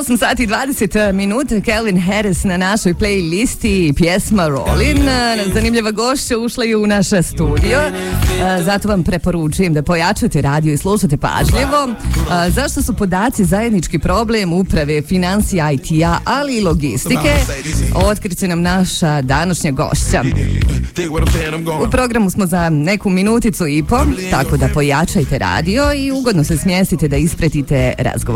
8 sati i 20 minuta, Calvin Harris na našoj playlisti, pjesma Rollin. Zanimljiva gošća ušla je u naš studio, zato vam preporučujem da pojačate radio i slušate pažljivo. Zašto su podaci zajednički problem uprave, financija, IT-a, ali i logistike? Otkriće nam naša današnja gošća. U programu smo za neku minuticu i po, tako da pojačajte radio i ugodno se smjestite da ispratite razgovor.